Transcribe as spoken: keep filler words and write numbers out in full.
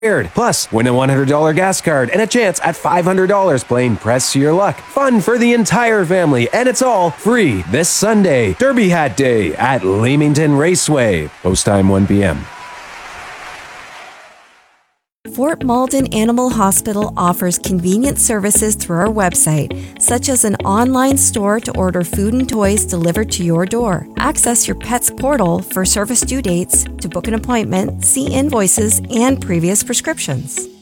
Plus, win a one hundred dollars gas card and a chance at five hundred dollars playing Press Your Luck. Fun for the entire family, and it's all free this Sunday, Derby Hat Day at Leamington Raceway. Post time one p.m. Fort Malden Animal Hospital offers convenient services through our website, such as an online store to order food and toys delivered to your door. Access your pet's portal for service due dates, to book an appointment, see invoices, and previous prescriptions.